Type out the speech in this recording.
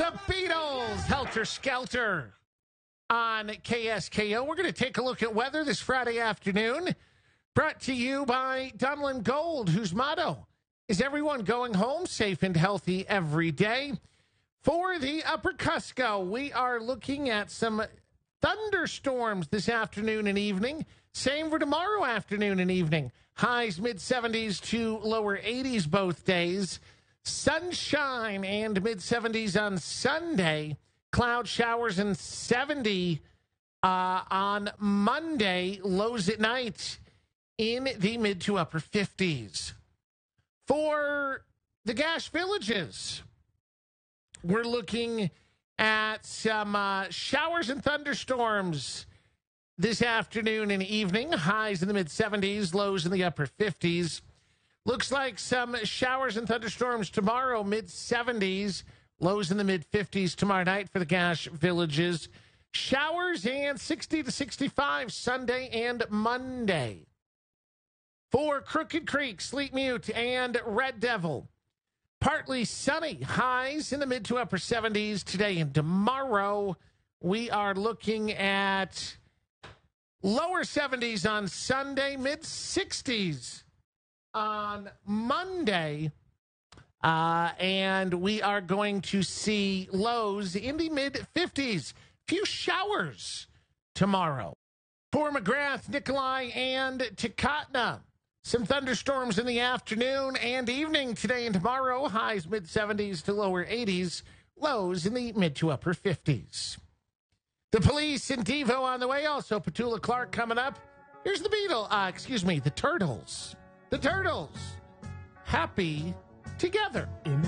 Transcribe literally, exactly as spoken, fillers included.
The Beatles, Helter Skelter on K S K O. We're going to take a look at weather this Friday afternoon. Brought to you by Dunlin Gold, whose motto is everyone going home safe and healthy every day. For the Upper Cusco, we are looking at some thunderstorms this afternoon and evening. Same for tomorrow afternoon and evening. Highs mid-seventies to lower eighties both days. Sunshine and mid-seventies on Sunday. Cloud showers and seventy uh, on Monday. Lows at night in the mid to upper fifties. For the Gash Villages, we're looking at some uh, showers and thunderstorms this afternoon and evening. Highs in the mid-seventies, lows in the upper fifties. Looks like some showers and thunderstorms tomorrow, mid-seventies, lows in the mid-fifties tomorrow night for the Gash Villages. Showers and sixty to sixty-five Sunday and Monday. For Crooked Creek, Sleet Mute, and Red Devil, partly sunny, highs in the mid to upper seventies today and tomorrow. We are looking at lower seventies on Sunday, mid-sixties on Monday, uh, and we are going to see lows in the mid-fifties. Few showers tomorrow. For McGrath, Nikolai, and Tecotna, some thunderstorms in the afternoon and evening today and tomorrow. Highs mid-seventies to lower eighties. Lows in the mid to upper fifties. The Police and Devo on the way. Also, Petula Clark coming up. Here's the Beatles. Uh, excuse me, the Turtles. The Turtles. Happy Together.